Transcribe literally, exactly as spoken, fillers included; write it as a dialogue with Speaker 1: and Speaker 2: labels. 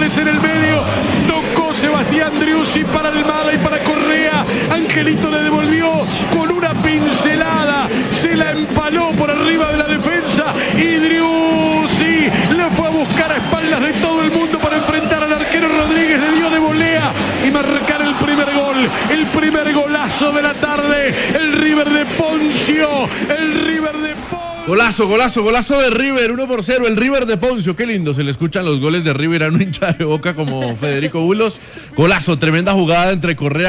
Speaker 1: Rodríguez en el medio. Tocó Sebastián Driussi para Almada y para Correa. Angelito le devolvió con una pincelada. Se la empaló por arriba de la defensa. Y Driussi le fue a buscar a espaldas de todo el mundo para enfrentar al arquero Rodríguez. Le dio de volea y marcar el primer gol. El primer golazo de la tarde. El River de Poncio. El River de Poncio.
Speaker 2: Golazo, golazo, golazo de River, uno por cero, el River de Poncio, qué lindo, se le escuchan los goles de River a un hincha de Boca como Federico Bulos. Golazo, tremenda jugada entre Correa